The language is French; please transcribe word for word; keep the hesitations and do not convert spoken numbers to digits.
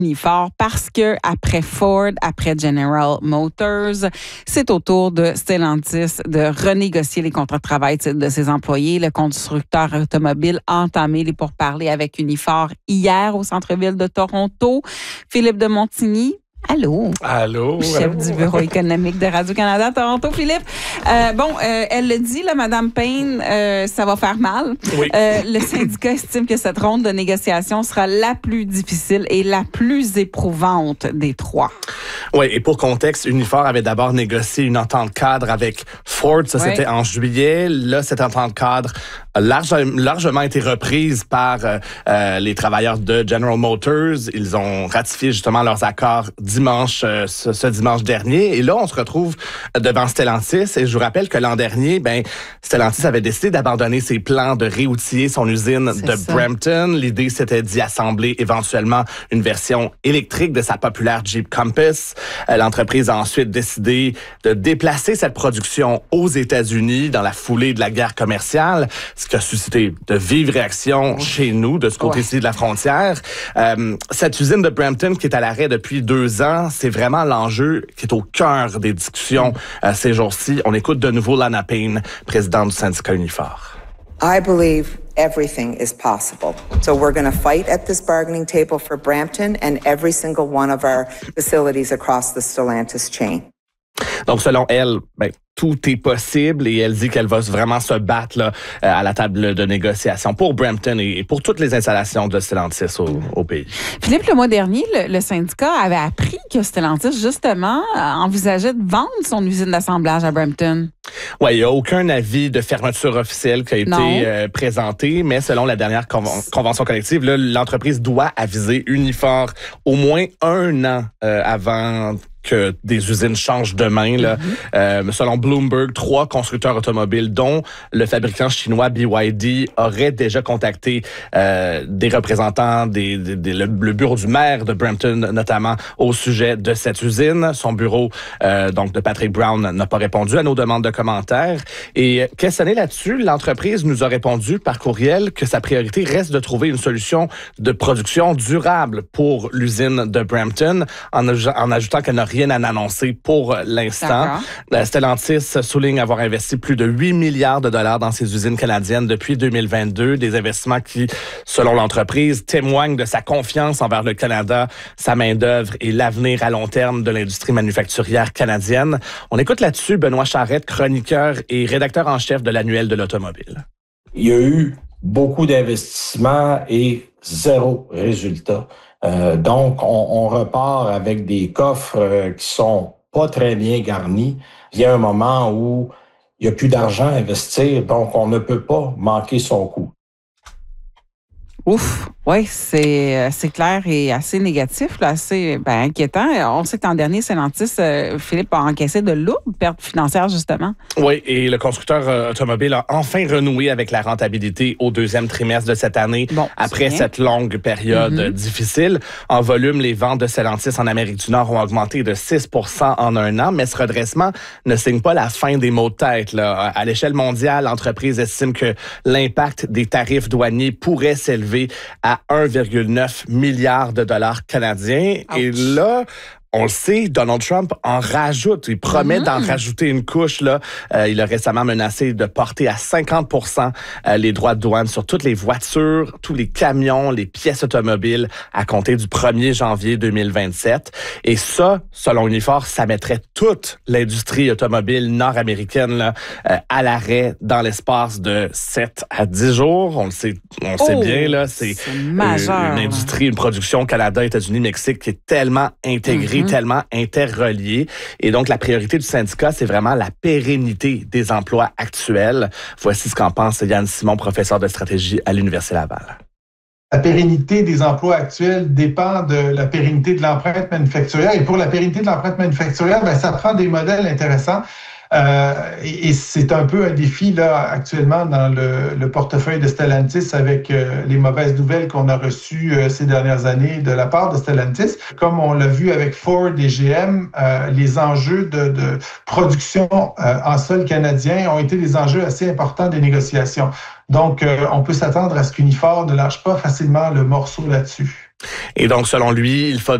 Unifor parce que après Ford, après General Motors, c'est au tour de Stellantis de renégocier les contrats de travail de ses employés. Le constructeur automobile a entamé les pourparlers avec Unifor hier au centre-ville de Toronto. Philippe de Montigny. Allô. Allô. Chef allô. du bureau économique de Radio-Canada Toronto, Philippe. Euh, bon, euh, elle le dit, là, Mme Payne, euh, ça va faire mal. Oui. Euh, le syndicat estime que cette ronde de négociation sera la plus difficile et la plus éprouvante des trois. Oui, et pour contexte, Unifor avait d'abord négocié une entente cadre avec Ford. Ça, oui. C'était en juillet. Là, cette entente cadre a large, largement été reprise par euh, les travailleurs de General Motors. Ils ont ratifié justement leurs accords dimanche, euh, ce, ce dimanche dernier. Et là, on se retrouve devant Stellantis. Et je vous rappelle que l'an dernier, ben, Stellantis avait décidé d'abandonner ses plans de réoutiller son usine C'est de ça. Brampton. L'idée, c'était d'y assembler éventuellement une version électrique de sa populaire Jeep Compass. Euh, l'entreprise a ensuite décidé de déplacer cette production aux États-Unis dans la foulée de la guerre commerciale, ce qui a suscité de vives réactions oui. chez nous, de ce côté-ci ouais. de la frontière. Euh, cette usine de Brampton qui est à l'arrêt depuis deux ans, c'est vraiment l'enjeu qui est au cœur des discussions euh, ces jours-ci. On écoute de nouveau Lana Payne, présidente du syndicat Unifor. I believe everything is possible. So we're going to fight at this bargaining table for Brampton and every single one of our facilities across the Stellantis chain. Donc, selon elle, ben, tout est possible et elle dit qu'elle va vraiment se battre là, à la table de négociation pour Brampton et pour toutes les installations de Stellantis au, au pays. Philippe, le mois dernier, le, le syndicat avait appris que Stellantis, justement, envisageait de vendre son usine d'assemblage à Brampton. Oui, il n'y a aucun avis de fermeture officielle qui a été euh, présenté, mais selon la dernière conven- convention collective, là, l'entreprise doit aviser Unifor au moins un an euh, avant que des usines changent de main. Là. Mm-hmm. Euh, selon Bloomberg, trois constructeurs automobiles, dont le fabricant chinois B Y D, auraient déjà contacté euh, des représentants, des, des, des, le, le bureau du maire de Brampton, notamment au sujet de cette usine. Son bureau, euh, donc de Patrick Brown, n'a pas répondu à nos demandes de commentaires. Et questionné là-dessus, l'entreprise nous a répondu par courriel que sa priorité reste de trouver une solution de production durable pour l'usine de Brampton, en, en ajoutant qu'elle n'a rien à annoncer pour l'instant. D'accord. Stellantis souligne avoir investi plus de huit milliards de dollars dans ses usines canadiennes depuis deux mille vingt-deux, des investissements qui, selon l'entreprise, témoignent de sa confiance envers le Canada, sa main-d'œuvre et l'avenir à long terme de l'industrie manufacturière canadienne. On écoute là-dessus Benoît Charette, chroniqueur et rédacteur en chef de l'Annuel de l'automobile. Il y a eu beaucoup d'investissements et zéro résultat. Euh, donc, on, on repart avec des coffres euh, qui sont pas très bien garnis. Il y a un moment où il n'y a plus d'argent à investir, donc on ne peut pas manquer son coup. Ouf, oui, c'est, c'est clair et assez négatif, là, assez ben, inquiétant. On sait que l'an dernier, Stellantis, euh, Philippe, a encaissé de lourdes pertes financières, justement. Oui, et le constructeur euh, automobile a enfin renoué avec la rentabilité au deuxième trimestre de cette année, bon, après cette longue période mm-hmm. difficile. En volume, les ventes de Stellantis en Amérique du Nord ont augmenté de six pour cent en un an, mais ce redressement ne signe pas la fin des maux de tête. Là. À l'échelle mondiale, l'entreprise estime que l'impact des tarifs douaniers pourrait s'élever à un virgule neuf milliard de dollars canadiens. Ouch. Et là, on le sait, Donald Trump en rajoute. Il promet mmh. d'en rajouter une couche. Là. Euh, il a récemment menacé de porter à cinquante pour cent euh, les droits de douane sur toutes les voitures, tous les camions, les pièces automobiles à compter du premier janvier deux mille vingt-sept. Et ça, selon Unifor, ça mettrait toute l'industrie automobile nord-américaine là, euh, à l'arrêt dans l'espace de sept à dix jours. On le sait, on oh, sait bien, là, c'est, c'est majeur, euh, une industrie, une production Canada, États-Unis, Mexique qui est tellement intégrée, mmh. tellement interreliés. Et donc, la priorité du syndicat, c'est vraiment la pérennité des emplois actuels. Voici ce qu'en pense Yann Simon, professeur de stratégie à l'Université Laval. La pérennité des emplois actuels dépend de la pérennité de l'empreinte manufacturière. Et pour la pérennité de l'empreinte manufacturière, ben, ça prend des modèles intéressants. Euh, et, et c'est un peu un défi là actuellement dans le, le portefeuille de Stellantis avec euh, les mauvaises nouvelles qu'on a reçues euh, ces dernières années de la part de Stellantis. Comme on l'a vu avec Ford et G M, euh, les enjeux de, de production euh, en sol canadien ont été des enjeux assez importants des négociations. Donc, euh, on peut s'attendre à ce qu'Unifor ne lâche pas facilement le morceau là-dessus. Et donc, selon lui, il faudrait